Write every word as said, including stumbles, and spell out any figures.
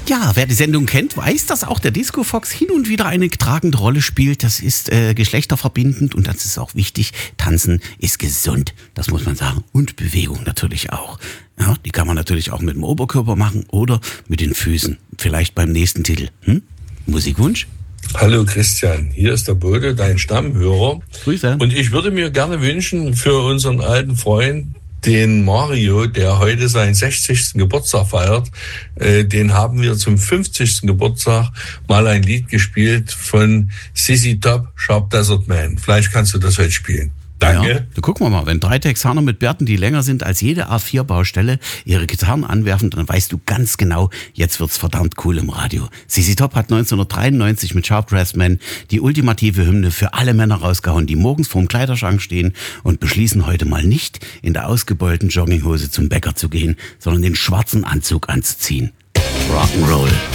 Ja, wer die Sendung kennt, weiß, dass auch der Disco Fox hin und wieder eine tragende Rolle spielt. Das ist äh, geschlechterverbindend und das ist auch wichtig. Tanzen ist gesund, das muss man sagen. Und Bewegung natürlich auch. Ja, die kann man natürlich auch mit dem Oberkörper machen oder mit den Füßen. Vielleicht beim nächsten Titel. Hm? Musikwunsch? Hallo Christian, hier ist der Bode, dein Stammhörer. Grüße. Und ich würde mir gerne wünschen für unseren alten Freund, den Mario, der heute seinen sechzigsten Geburtstag feiert, äh, den haben wir zum fünfzigsten Geburtstag mal ein Lied gespielt von Z Z Top, Sharp Desert Man. Vielleicht kannst du das heute spielen. Danke. Ja, du guck mal, wenn drei Texaner mit Bärten, die länger sind als jede A vier Baustelle, ihre Gitarren anwerfen, dann weißt du ganz genau, jetzt wird's verdammt cool im Radio. Z Z Top hat neunzehnhundertdreiundneunzig mit Sharp Dressed Man die ultimative Hymne für alle Männer rausgehauen, die morgens vorm Kleiderschrank stehen und beschließen heute mal nicht in der ausgebeulten Jogginghose zum Bäcker zu gehen, sondern den schwarzen Anzug anzuziehen. Rock'n'Roll.